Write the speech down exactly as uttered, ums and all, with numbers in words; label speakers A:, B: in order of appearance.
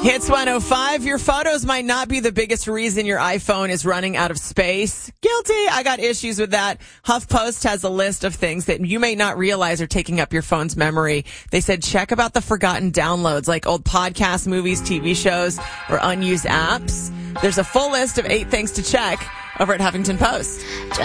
A: Hits one oh five. Your photos might not be the biggest reason your iPhone is running out of space. Guilty. I got issues with that. HuffPost has a list of things that you may not realize are taking up your phone's memory. They said check about the forgotten downloads, like old podcasts, movies, T V shows, or unused apps. There's a full list of eight things to check over at Huffington Post.